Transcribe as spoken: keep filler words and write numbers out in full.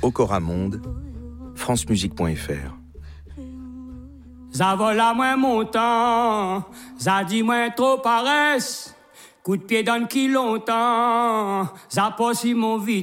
Ocoramonde, francemusique point f r. Ça vola moins montant, ça dit moins trop paresse. Coup de pied dans qui longtemps, ça passe mon vite.